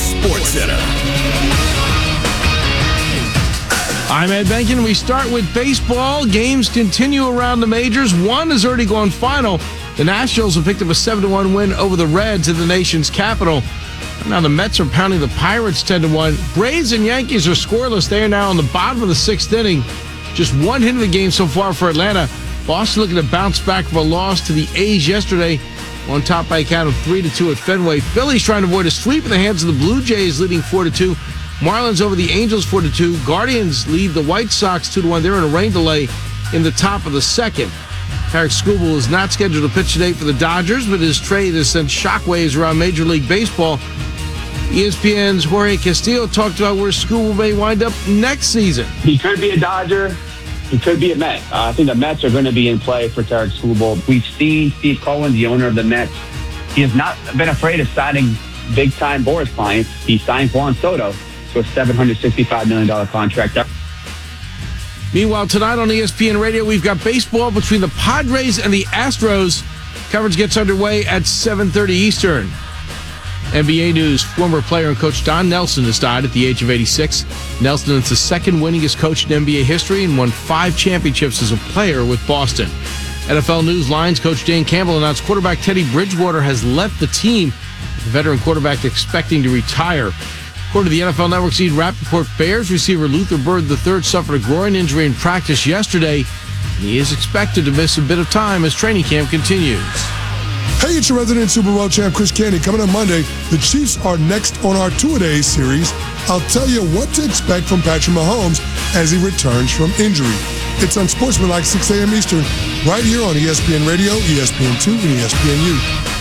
SportsCenter. I'm Ed Benkin. We start with baseball. Games continue around the majors. One has already gone final. The Nationals have picked up a 7-1 win over the Reds in the nation's capital. Now the Mets are pounding the Pirates 10-1. Braves and Yankees are scoreless. They are now on the bottom of the sixth inning. Just one hit of the game so far for Atlanta. Boston looking to bounce back from a loss to the A's yesterday. On top by a count of 3-2 at Fenway. Phillies trying to avoid a sweep in the hands of the Blue Jays, leading 4-2. Marlins over the Angels 4-2. Guardians lead the White Sox 2-1. They're in a rain delay in the top of the second. Tarik Skubal is not scheduled to pitch today for the Dodgers, but his trade has sent shockwaves around Major League Baseball. ESPN's Jorge Castillo talked about where Skubal may wind up next season. He could be a Dodger. He could be a Met. I think the Mets are going to be in play for Tarik Skubal. We've seen Steve Cohen, the owner of the Mets. He has not been afraid of signing big-time Boras clients. He signed Juan Soto to a $765 million contract. Meanwhile, tonight on ESPN Radio, we've got baseball between the Padres and the Astros. Coverage gets underway at 7:30 Eastern. NBA news, former player and coach Don Nelson has died at the age of 86. Nelson is the second winningest coach in NBA history and won 5 championships as a player with Boston. NFL news, Lions coach Dan Campbell announced quarterback Teddy Bridgewater has left the team, with the veteran quarterback expecting to retire. According to the NFL Network's Ian Rappaport, Bears receiver Luther Bird III suffered a groin injury in practice yesterday, and he is expected to miss a bit of time as training camp continues. Hey, it's your resident Super Bowl champ, Chris Candy. Coming on Monday, the Chiefs are next on our two-a-days series. I'll tell you what to expect from Patrick Mahomes as he returns from injury. It's Unsportsmanlike, 6 a.m. Eastern, right here on ESPN Radio, ESPN2, and ESPNU.